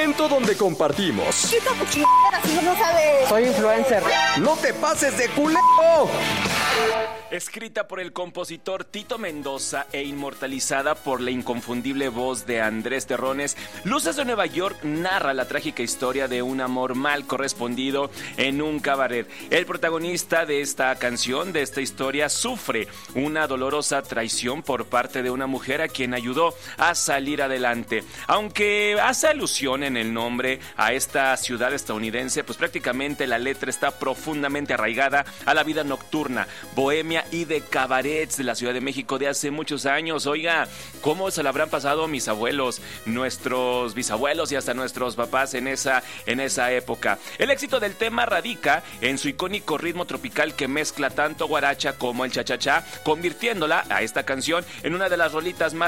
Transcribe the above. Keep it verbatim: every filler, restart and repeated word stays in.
momento donde compartimos. Chica, pues chingada, si no sabes. Soy influencer. ¡No te pases de culero! Escrita por el compositor Tito Mendoza e inmortalizada por la inconfundible voz de Andrés Terrones, Luces de Nueva York narra la trágica historia de un amor mal correspondido en un cabaret. El protagonista de esta canción, de esta historia, sufre una dolorosa traición por parte de una mujer a quien ayudó a salir adelante. Aunque hace alusión en el nombre a esta ciudad estadounidense, pues prácticamente la letra está profundamente arraigada a la vida nocturna, bohemia y de cabarets de la Ciudad de México de hace muchos años. Oiga, ¿cómo se la habrán pasado mis abuelos, nuestros bisabuelos y hasta nuestros papás en esa, en esa época? El éxito del tema radica en su icónico ritmo tropical que mezcla tanto guaracha como el cha-cha-cha, convirtiéndola a esta canción en una de las rolitas más